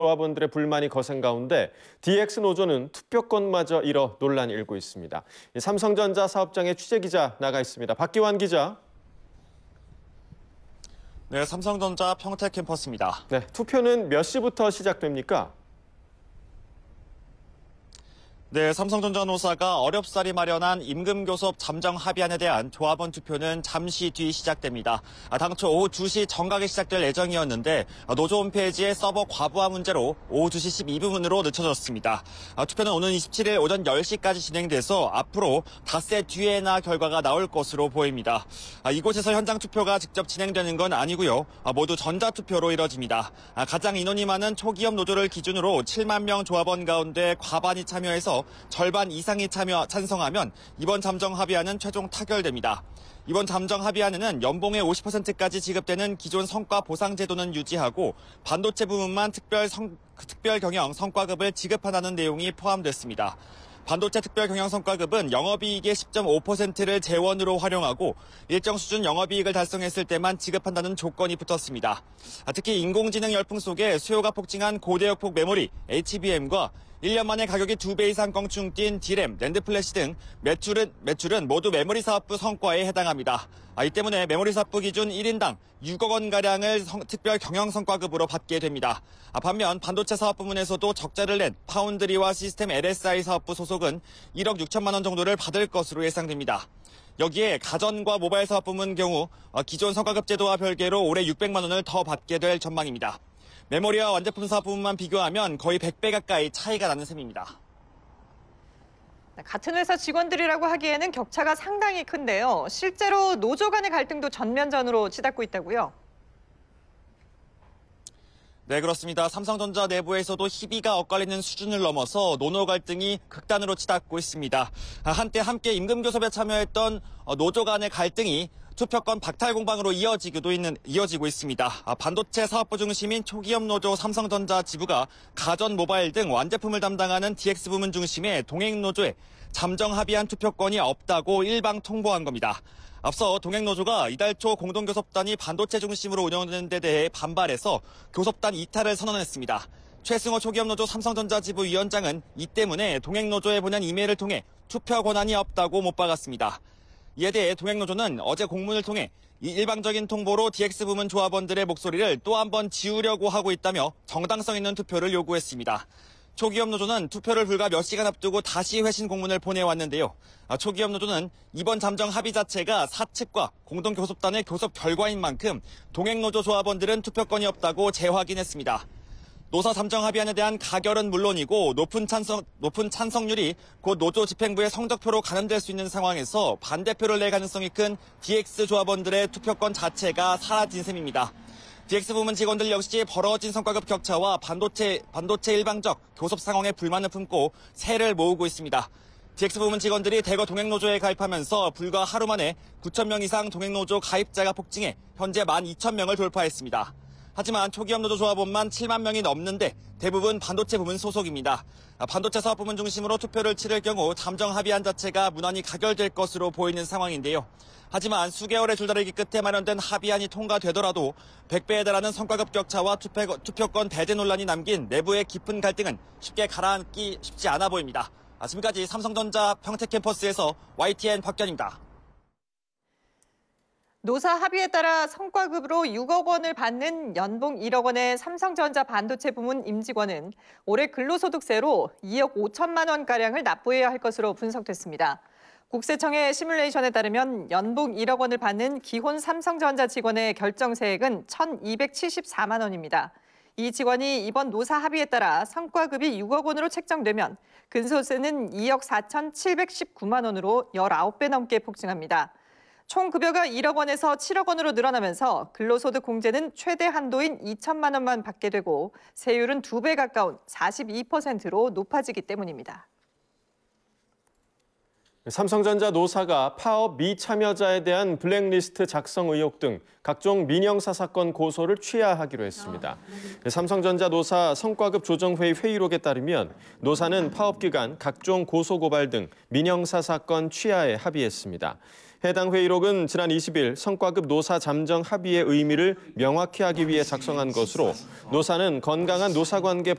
조합원들의 불만이 거센 가운데 DX 노조는 투표권마저 잃어 논란이 일고 있습니다. 삼성전자 사업장의 취재기자 나가 있습니다. 박기환 기자. 네, 삼성전자 평택 캠퍼스입니다. 네, 투표는 몇 시부터 시작됩니까? 네, 삼성전자 노사가 어렵사리 마련한 임금교섭 잠정 합의안에 대한 조합원 투표는 잠시 뒤 시작됩니다. 당초 오후 2시 정각에 시작될 예정이었는데 노조 홈페이지의 서버 과부하 문제로 오후 2시 12분으로 늦춰졌습니다. 투표는 오는 27일 오전 10시까지 진행돼서 앞으로 닷새 뒤에나 결과가 나올 것으로 보입니다. 이곳에서 현장 투표가 직접 진행되는 건 아니고요. 모두 전자투표로 이뤄집니다. 가장 인원이 많은 초기업 노조를 기준으로 7만 명 조합원 가운데 과반이 참여해서 절반 이상이 찬성하면 이번 잠정 합의안은 최종 타결됩니다. 이번 잠정 합의안에는 연봉의 50%까지 지급되는 기존 성과 보상 제도는 유지하고 반도체 부문만 특별 경영 성과급을 지급한다는 내용이 포함됐습니다. 반도체 특별 경영 성과급은 영업이익의 10.5%를 재원으로 활용하고 일정 수준 영업이익을 달성했을 때만 지급한다는 조건이 붙었습니다. 특히 인공지능 열풍 속에 수요가 폭증한 고대역폭 메모리 HBM과 1년 만에 가격이 2배 이상 껑충 뛴 D램, 낸드플래시 등 매출은 모두 메모리 사업부 성과에 해당합니다. 이 때문에 메모리 사업부 기준 1인당 6억 원가량을 특별 경영 성과급으로 받게 됩니다. 반면 반도체 사업 부문에서도 적자를 낸 파운드리와 시스템 LSI 사업부 소속은 1억 6천만 원 정도를 받을 것으로 예상됩니다. 여기에 가전과 모바일 사업 부문 경우 기존 성과급 제도와 별개로 올해 600만 원을 더 받게 될 전망입니다. 메모리와 완제품 사업 부문만 비교하면 거의 100배 가까이 차이가 나는 셈입니다. 같은 회사 직원들이라고 하기에는 격차가 상당히 큰데요. 실제로 노조 간의 갈등도 전면전으로 치닫고 있다고요? 네, 그렇습니다. 삼성전자 내부에서도 희비가 엇갈리는 수준을 넘어서 노노 갈등이 극단으로 치닫고 있습니다. 한때 함께 임금교섭에 참여했던 노조 간의 갈등이 투표권 박탈 공방으로 이어지고 있습니다. 반도체 사업부 중심인 초기업 노조 삼성전자 지부가 가전, 모바일 등 완제품을 담당하는 DX 부문 중심의 동행노조에 잠정 합의한 투표권이 없다고 일방 통보한 겁니다. 앞서 동행노조가 이달 초 공동교섭단이 반도체 중심으로 운영되는 데 대해 반발해서 교섭단 이탈을 선언했습니다. 최승호 초기업노조 삼성전자 지부 위원장은 이 때문에 동행노조에 보낸 이메일을 통해 투표 권한이 없다고 못 박았습니다. 이에 대해 동행노조는 어제 공문을 통해 이 일방적인 통보로 DX 부문 조합원들의 목소리를 또 한 번 지우려고 하고 있다며 정당성 있는 투표를 요구했습니다. 초기업 노조는 투표를 불과 몇 시간 앞두고 다시 회신 공문을 보내왔는데요. 초기업 노조는 이번 잠정 합의 자체가 사측과 공동교섭단의 교섭 결과인 만큼 동행노조 조합원들은 투표권이 없다고 재확인했습니다. 노사 잠정 합의안에 대한 가결은 물론이고 높은 찬성률이 곧 노조 집행부의 성적표로 가늠될 수 있는 상황에서 반대표를 낼 가능성이 큰 DX 조합원들의 투표권 자체가 사라진 셈입니다. DX 부문 직원들 역시 벌어진 성과급 격차와 반도체 일방적 교섭 상황에 불만을 품고 세를 모으고 있습니다. DX 부문 직원들이 대거 동행노조에 가입하면서 불과 하루 만에 9천 명 이상 동행노조 가입자가 폭증해 현재 12,000명을 돌파했습니다. 하지만 초기업 노조 조합원만 7만 명이 넘는데 대부분 반도체 부문 소속입니다. 반도체 사업 부문 중심으로 투표를 치를 경우 잠정 합의안 자체가 무난히 가결될 것으로 보이는 상황인데요. 하지만 수개월의 줄다리기 끝에 마련된 합의안이 통과되더라도 100배에 달하는 성과급 격차와 투표권 배제 논란이 남긴 내부의 깊은 갈등은 쉽게 가라앉기 쉽지 않아 보입니다. 지금까지 삼성전자 평택 캠퍼스에서 YTN 박견입니다. 노사 합의에 따라 성과급으로 6억 원을 받는 연봉 1억 원의 삼성전자 반도체 부문 임직원은 올해 근로소득세로 2억 5천만 원가량을 납부해야 할 것으로 분석됐습니다. 국세청의 시뮬레이션에 따르면 연봉 1억 원을 받는 기혼 삼성전자 직원의 결정세액은 1,274만 원입니다. 이 직원이 이번 노사 합의에 따라 성과급이 6억 원으로 책정되면 근소세는 2억 4,719만 원으로 19배 넘게 폭증합니다. 총 급여가 1억 원에서 7억 원으로 늘어나면서 근로소득 공제는 최대 한도인 2천만 원만 받게 되고 세율은 2배 가까운 42%로 높아지기 때문입니다. 삼성전자 노사가 파업 미참여자에 대한 블랙리스트 작성 의혹 등 각종 민영사 사건 고소를 취하하기로 했습니다. 삼성전자 노사 성과급 조정회의 회의록에 따르면 노사는 파업 기간 각종 고소 고발 등 민영사 사건 취하에 합의했습니다. 해당 회의록은 지난 20일 성과급 노사 잠정 합의의 의미를 명확히 하기 위해 작성한 것으로 노사는 건강한 노사관계